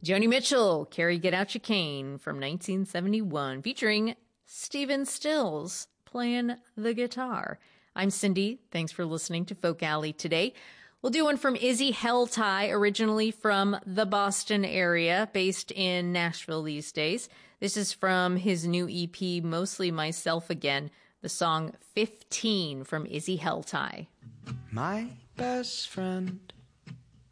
Joni Mitchell, Carrie Get Out Your Cane from 1971, featuring Stephen Stills playing the guitar. I'm Cindy. Thanks for listening to Folk Alley today. We'll do one from Izzy Helltie, originally from the Boston area, based in Nashville these days. This is from his new EP, Mostly Myself Again, the song 15 from Izzy Helltie. My best friend